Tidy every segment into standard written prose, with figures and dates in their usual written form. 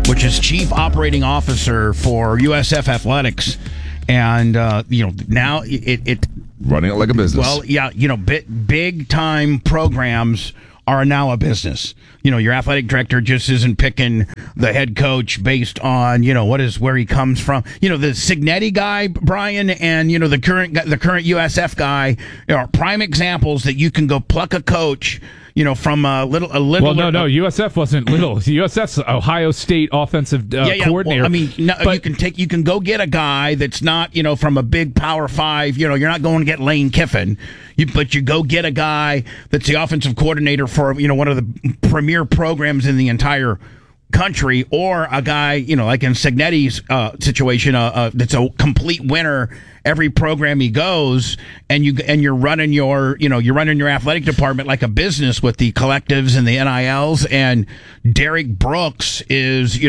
which is Chief Operating Officer for USF Athletics. And, now it running it like a business. Well, yeah, big time programs are now a business. Your athletic director just isn't picking the head coach based on, where he comes from. The Cignetti guy, Brian, and, the current USF guy are prime examples that you can go pluck a coach, from a little. Well, no, USF wasn't little. USF's Ohio State offensive coordinator. Well, you can go get a guy that's not, from a big Power 5. You're not going to get Lane Kiffin, but you go get a guy that's the offensive coordinator for, one of the premier programs in the entire country, or a guy, like in Cignetti's situation, that's a complete winner every program he goes, and you're running your athletic department like a business with the collectives and the NILs. And Derek Brooks is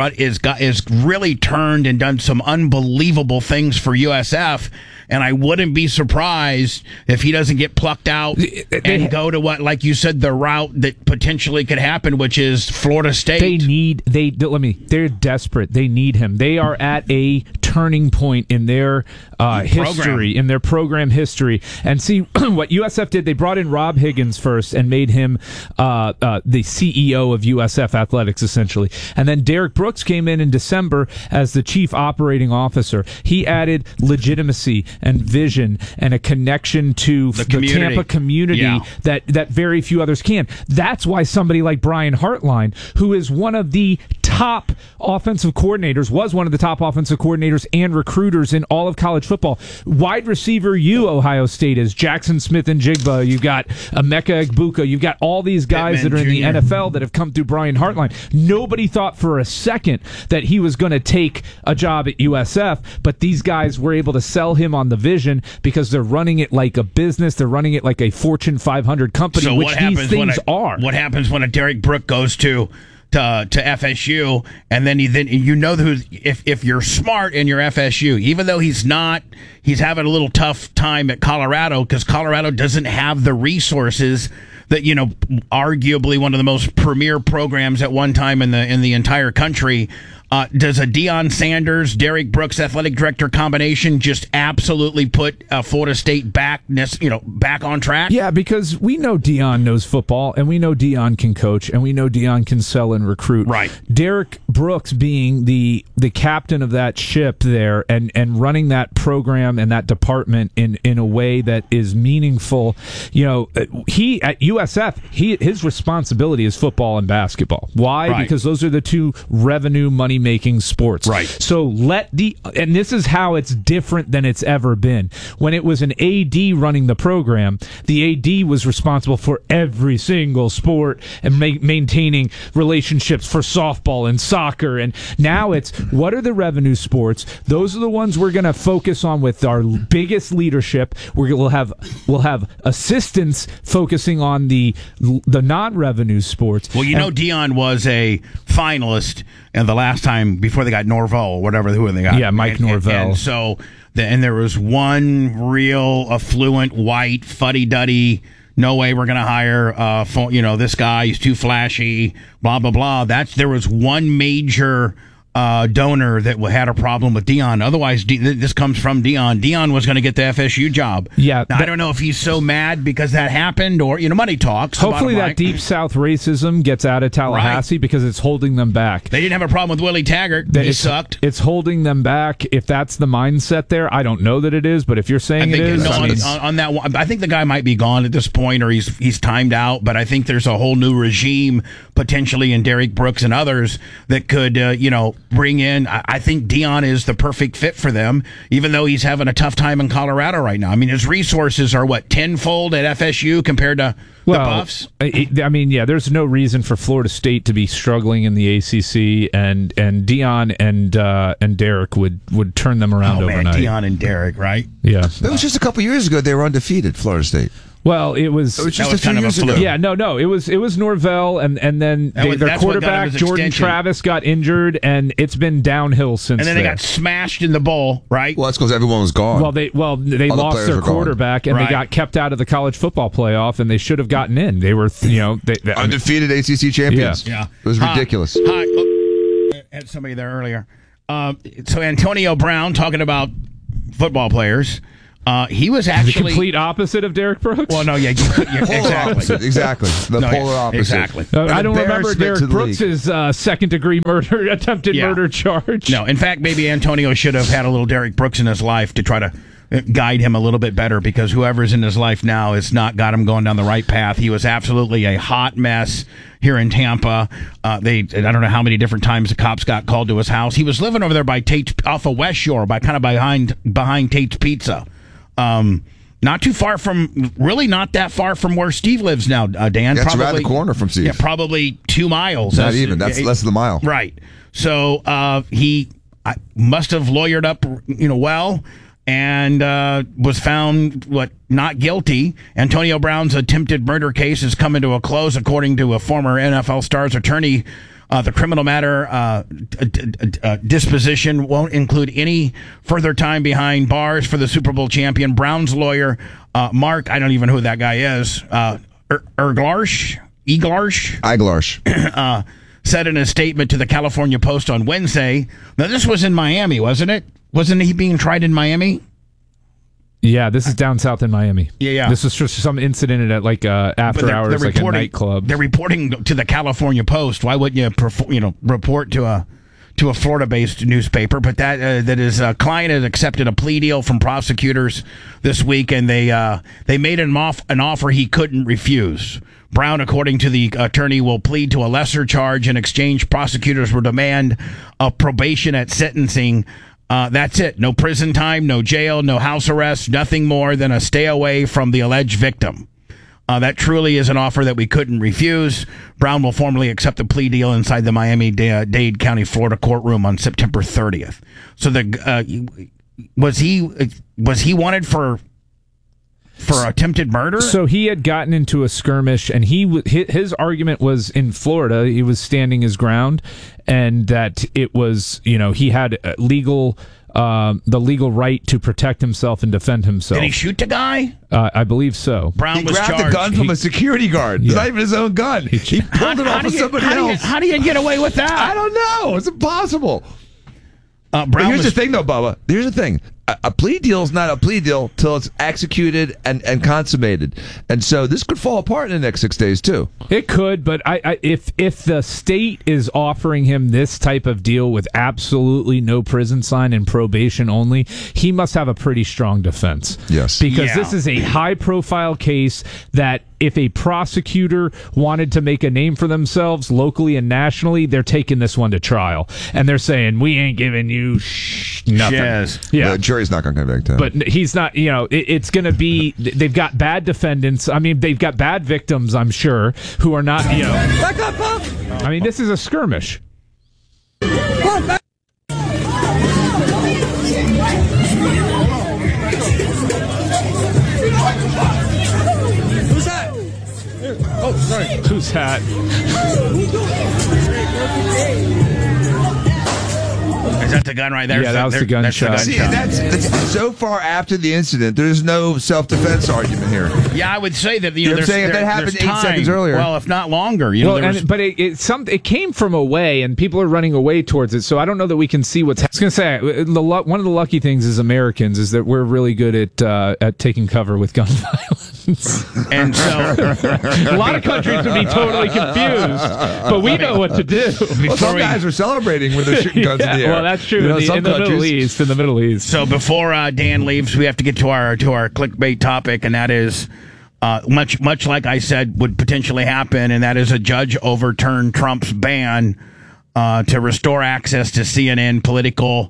really turned and done some unbelievable things for USF. And I wouldn't be surprised if he doesn't get plucked out and go to what, like you said, the route that potentially could happen, which is Florida State. They're desperate. They need him. They are at a turning point in their history, in their program history. And see what USF did. They brought in Rob Higgins first and made him the CEO of USF Athletics, essentially. And then Derek Brooks came in December as the chief operating officer. He added legitimacy and vision and a connection to the Tampa community that very few others can. That's why somebody like Brian Hartline, who is one of the top offensive coordinators, was one of the top offensive coordinators and recruiters in all of college football. Wide receiver, Ohio State is Jackson Smith and Jigba. You've got Emeka Egbuka. You've got all these guys that are in the NFL that have come through Brian Hartline. Nobody thought for a second that he was going to take a job at USF, but these guys were able to sell him on the vision because they're running it like a business. They're running it like a Fortune 500 company, which these things are. What happens when a Derek Brook goes to FSU, and then if you're smart and you're FSU, even though he's having a little tough time at Colorado because Colorado doesn't have the resources that arguably one of the most premier programs at one time in the entire country. Does a Deion Sanders, Derek Brooks athletic director combination just absolutely put Florida State back on track? Yeah, because we know Deion knows football, and we know Deion can coach, and we know Deion can sell and recruit. Right. Derek Brooks being the captain of that ship there and running that program and that department in a way that is meaningful. He at USF, his responsibility is football and basketball. Why? Right. Because those are the two revenue money-making sports. Right. So and this is how it's different than it's ever been. When it was an AD running the program, the AD was responsible for every single sport and maintaining relationships for softball and soccer. And now it's, what are the revenue sports? Those are the ones we're going to focus on with our biggest leadership. We'll have assistants focusing on the non-revenue sports. Well, Deion was a finalist and the last time before they got Norvell, who they got. Yeah, Mike Norvell. And so, there was one real affluent white fuddy-duddy. No way we're going to hire, this guy. He's too flashy. Blah blah blah. There was one major donor that had a problem with Deion. Otherwise, this comes from Deion. Deion was going to get the FSU job. Yeah, now, I don't know if he's so mad because that happened, or money talks. Hopefully, that deep South racism gets out of Tallahassee because it's holding them back. They didn't have a problem with Willie Taggart. He sucked. It's holding them back. If that's the mindset there, I don't know that it is, but if you're saying it is, on that one, I think the guy might be gone at this point, or he's timed out. But I think there's a whole new regime potentially in Derek Brooks and others that could, bring in. I think Deion is the perfect fit for them, even though he's having a tough time in Colorado right now. I mean, his resources are tenfold at FSU compared to the Buffs. There's no reason for Florida State to be struggling in the ACC, and Deion and Derek would turn them around overnight. Deion and Derek, right? Yeah. That was just a couple years ago. They were undefeated, Florida State. Well, it was just a few years ago. Yeah, no. It was Norvell, and then their quarterback Jordan Travis got injured, and it's been downhill since. And then they got smashed in the bowl, right? Well, that's because everyone was gone. Well, they lost their quarterback, and they got kept out of the college football playoff, and they should have gotten in. They were, undefeated ACC champions. Yeah. It was ridiculous. Hi. Had somebody there earlier. So Antonio Brown, talking about football players, he was actually the complete opposite of Derek Brooks. Well, no, exactly. The polar opposite. Exactly. I don't remember Derek Brooks' second-degree murder, attempted murder charge. No, in fact, maybe Antonio should have had a little Derek Brooks in his life to try to guide him a little bit better, because whoever's in his life now has not got him going down the right path. He was absolutely a hot mess here in Tampa. I don't know how many different times the cops got called to his house. He was living over there by Tate's, off of West Shore, behind Tate's Pizza. Not too far from, really not that far from where Steve lives now, Dan. That's around the corner from Steve. Yeah, probably 2 miles. Not even. That's less than a mile. Right. So he must have lawyered up, well, and was found not guilty. Antonio Brown's attempted murder case is coming to a close, according to a former NFL Stars attorney. The criminal matter disposition won't include any further time behind bars for the Super Bowl champion. Brown's lawyer, Mark, I don't even know who that guy is, Eglarsh, said in a statement to the California Post on Wednesday. Now, this was in Miami, wasn't it? Wasn't he being tried in Miami? Yeah, this is down south in Miami. Yeah. This was just some incident at after hours, like a nightclub. They're reporting to the California Post. Why wouldn't you, report to a Florida-based newspaper? But that his client has accepted a plea deal from prosecutors this week, and they made an offer he couldn't refuse. Brown, according to the attorney, will plead to a lesser charge. In exchange, prosecutors will demand a probation at sentencing. That's it. No prison time, no jail, no house arrest, nothing more than a stay away from the alleged victim. That truly is an offer that we couldn't refuse. Brown will formally accept the plea deal inside the Miami-Dade County, Florida courtroom on September 30th. So was he wanted for attempted murder? So he had gotten into a skirmish, and his argument was in Florida. He was standing his ground, and that it was, he had the legal right to protect himself and defend himself. Did he shoot the guy? I believe so. Brown was grabbed charged. the gun from a security guard. Yeah. It's not even his own gun. He pulled it off of somebody else. How do you get away with that? I don't know. It's impossible. Brown here's the thing, though, Bubba. Here's the thing. A plea deal is not a plea deal till it's executed and consummated. And so this could fall apart in the next 6 days, too. It could, but if the state is offering him this type of deal with absolutely no prison sign and probation only, he must have a pretty strong defense. Yes. Because this is a high-profile case that if a prosecutor wanted to make a name for themselves locally and nationally, they're taking this one to trial. And they're saying, we ain't giving you nothing. Yes. Yeah. The jury's not going to convict him. But he's not, it's going to be, they've got bad defendants. I mean, they've got bad victims, I'm sure, who are not, Back up, Pop! I mean, this is a skirmish. Who's that? Oh, sorry. Who's that? Is that the gun right there? Yeah, that was the gunshot. See, that's so far after the incident. There's no self-defense argument here. Yeah, I would say that I'm saying if that happened 8 seconds earlier. Well, if not longer. But it came from away, and people are running away towards it. So I don't know that we can see what's. I was going to say one of the lucky things as Americans is that we're really good at taking cover with gun violence, and so a lot of countries would be totally confused, but we know what to do. Some guys are celebrating when they're shooting guns in the air. Well, that's true. In the Middle East. In the Middle East. So before Dan leaves, we have to get to our clickbait topic, and that is much like I said would potentially happen, and that is a judge overturned Trump's ban to restore access to CNN, Politico,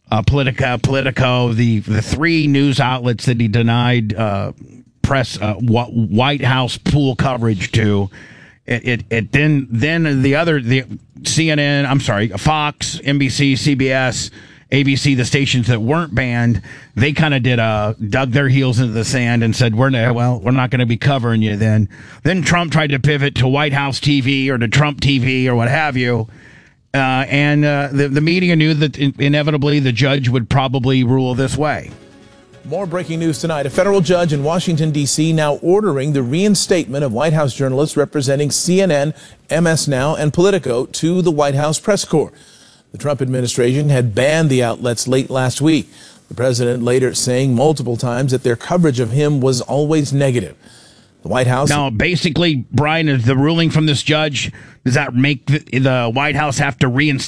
the 3 news outlets that he denied press White House pool coverage to. Then the CNN, I'm sorry, Fox, NBC, CBS, ABC, the stations that weren't banned, they kind of dug their heels into the sand and said, we're not going to be covering you then. Then Trump tried to pivot to White House TV or to Trump TV or what have you. And the media knew that inevitably the judge would probably rule this way. More breaking news tonight. A federal judge in Washington, D.C. now ordering the reinstatement of White House journalists representing CNN, MS Now, and Politico to the White House press corps. The Trump administration had banned the outlets late last week. The president later saying multiple times that their coverage of him was always negative. The White House... Now, basically, Brian, is the ruling from this judge, does that make the White House have to reinstate